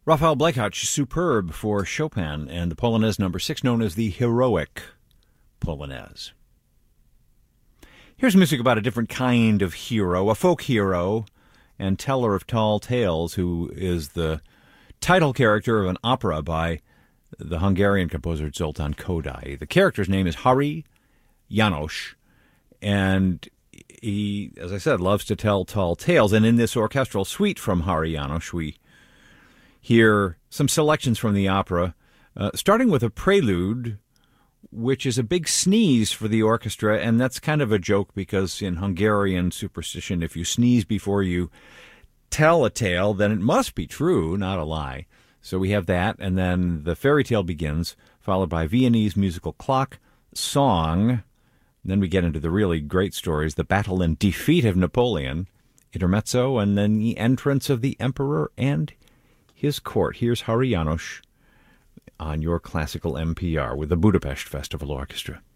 Raphael Blechach, superb for Chopin and the Polonaise number 6, known as the Heroic Polonaise. Here's music about a different kind of hero, a folk hero and teller of tall tales, who is the title character of an opera by the Hungarian composer Zoltán Kodály. The character's name is Hari János, and he, as I said, loves to tell tall tales. And in this orchestral suite from Hari János, we hear some selections from the opera, starting with a prelude, which is a big sneeze for the orchestra, and that's kind of a joke because in Hungarian superstition, if you sneeze before you tell a tale, then it must be true, not a lie. So we have that, and then the fairy tale begins, followed by Viennese musical clock, song. Then we get into the really great stories, the battle and defeat of Napoleon, intermezzo, and then the entrance of the emperor and his court. Here's Hari János on your classical NPR with the Budapest Festival Orchestra.